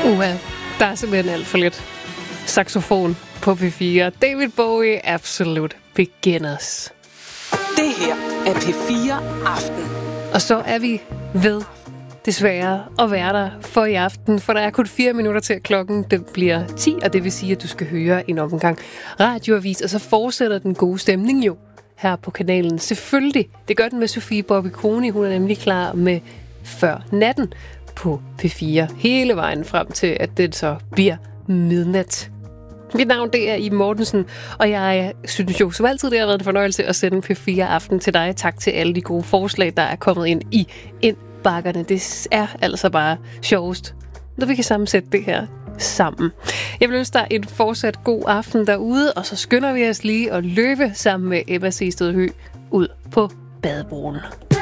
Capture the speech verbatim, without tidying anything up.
Uha, der er simpelthen alt for lidt saxofon på P fire. David Bowie, Absolute Beginners. Det her er P fire Aften. Og så er vi ved desværre at være der for i aften, for der er kun fire minutter til, at klokken den bliver ti, og det vil sige, at du skal høre en omgang radioavis, og så fortsætter den gode stemning jo her på kanalen. Selvfølgelig. Det gør den med Sofie Bobby Koni. Hun er nemlig klar med Før Natten på P fire hele vejen frem til, at det så bliver midnat. Mit navn det er Iben Mortensen, og jeg synes jo som altid, det har været en fornøjelse at sende P fire Aften til dig. Tak til alle de gode forslag, der er kommet ind i indbakkerne. Det er altså bare sjovest, når vi kan sammensætte det her sammen. Jeg vil ønske dig en fortsat god aften derude, og så skynder vi os lige at løbe sammen med Emma Seested Høgh ud på badebroen.